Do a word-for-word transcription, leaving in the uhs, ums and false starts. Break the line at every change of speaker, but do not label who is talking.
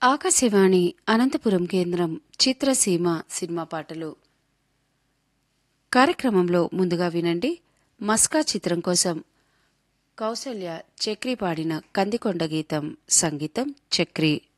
ఆకాశవాణి అనంతపురం కేంద్రం చిత్రసీమ సినిమా పాటలు కార్యక్రమంలో ముందుగా వినండి. మస్కా చిత్రం కోసం కౌసల్య చక్రి పాడిన కందికొండ గీతం. సంగీతం చక్రి.